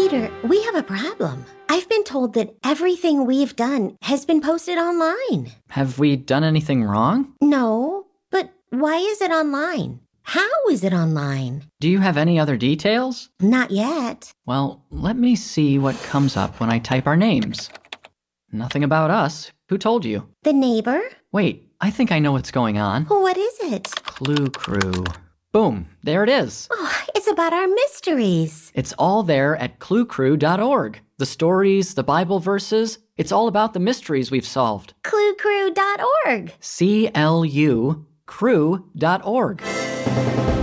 Peter, we have a problem. I've been told that everything we've done has been posted online. Have we done anything wrong? No, but why is it online? How is it online? Do you have any other details? Not yet. Well, let me see what comes up when I type our names. Nothing about us. Who told you? The neighbor? Wait, I think I know what's going on. What is it? Clue Crew. Boom, there it is. Oh, it's about our mysteries. It's all there at cluecrew.org. The stories, the Bible verses, it's all about the mysteries we've solved. Cluecrew.org. CLU crew.org.